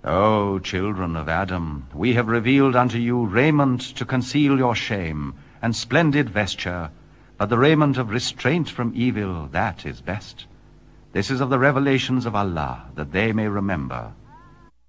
O children of Adam, we have revealed unto you raiment to conceal your shame, and splendid vesture, but the raiment of restraint from evil, that is best. This is of the revelations of Allah, that they may remember.